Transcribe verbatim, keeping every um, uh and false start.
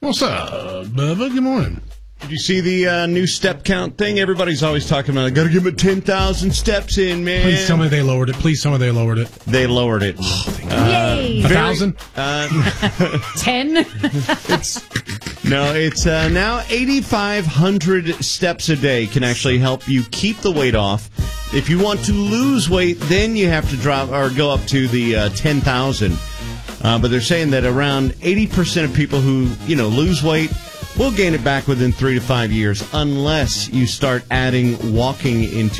What's up, Bubba? Good morning. Did you see the uh, new step count thing? Everybody's always talking about, I got to give it ten thousand steps in, man. Please tell me they lowered it. Please tell me they lowered it. They lowered it. Yay! A thousand? Uh, Ten? it's No, it's uh, now eighty-five hundred steps a day can actually help you keep the weight off. If you want to lose weight, then you have to drop or go up to the uh, ten thousand. Uh, but they're saying that around eighty percent of people who, you know, lose weight will gain it back within three to five years unless you start adding walking into